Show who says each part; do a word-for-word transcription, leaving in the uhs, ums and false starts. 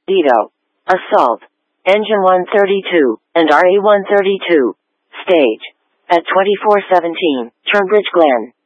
Speaker 1: Dito. Assault. Engine one thirty-two, and R E one thirty-two. Stage. At twenty-four seventeen, Tunbridge Glen.